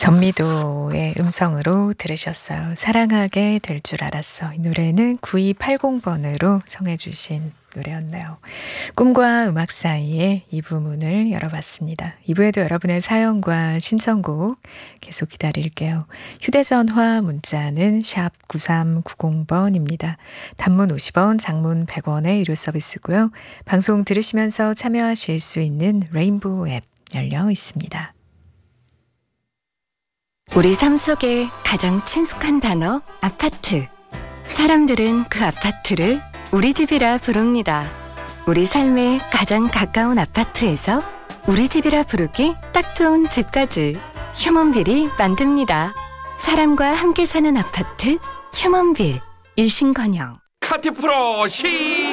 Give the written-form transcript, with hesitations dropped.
전미도의 음성으로 들으셨어요. 사랑하게 될 줄 알았어. 이 노래는 9280번으로 청해 주신 노래였네요. 꿈과 음악 사이에 2부 문을 열어봤습니다. 2부에도 여러분의 사연과 신청곡 계속 기다릴게요. 휴대전화 문자는 샵 9390번입니다. 단문 50원, 장문 100원의 유료 서비스고요. 방송 들으시면서 참여하실 수 있는 레인보우 앱 열려 있습니다. 우리 삶 속에 가장 친숙한 단어 아파트. 사람들은 그 아파트를 우리 집이라 부릅니다. 우리 삶에 가장 가까운 아파트에서 우리 집이라 부르기 딱 좋은 집까지 휴먼빌이 만듭니다. 사람과 함께 사는 아파트 휴먼빌. 일신건영. 카티프로 시